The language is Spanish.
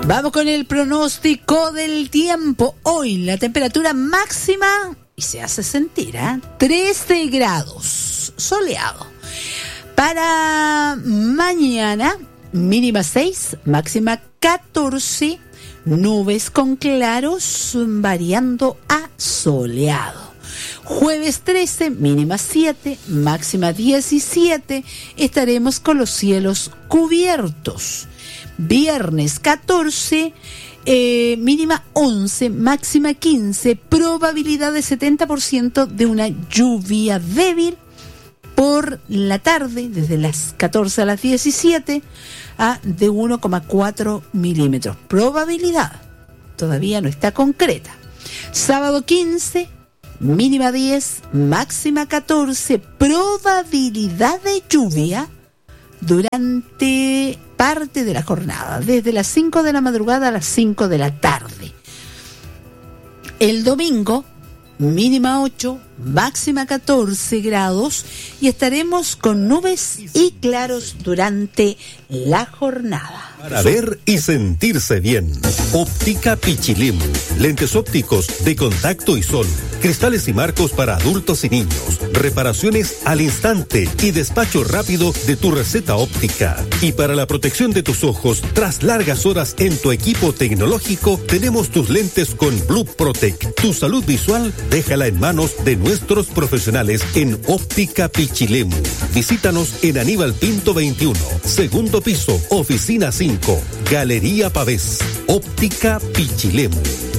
Vamos con el pronóstico del tiempo. Hoy la temperatura máxima, y se hace sentir, 13 grados, soleado. Para mañana, mínima 6, máxima 14, nubes con claros, variando a soleado. Jueves 13, mínima 7, máxima 17, estaremos con los cielos cubiertos. Viernes 14, mínima 11, máxima 15, probabilidad de 70% de una lluvia débil por la tarde, desde las 14 a las 17, de 1,4 milímetros. Probabilidad todavía no está concreta. Sábado 15, mínima 10, máxima 14, probabilidad de lluvia durante parte de la jornada, desde las 5 de la madrugada a las 5 de la tarde. El domingo, mínima 8, máxima 14 grados y estaremos con nubes y claros durante la jornada. Para ver y sentirse bien. Óptica Pichilemu. Lentes ópticos de contacto y sol. Cristales y marcos para adultos y niños. Reparaciones al instante y despacho rápido de tu receta óptica. Y para la protección de tus ojos, tras largas horas en tu equipo tecnológico, tenemos tus lentes con Blue Protect. Tu salud visual, déjala en manos de nuestros profesionales en Óptica Pichilemu. Visítanos en Aníbal Pinto 21, segundo piso, oficina 5, Galería Pavés. Óptica Pichilemu.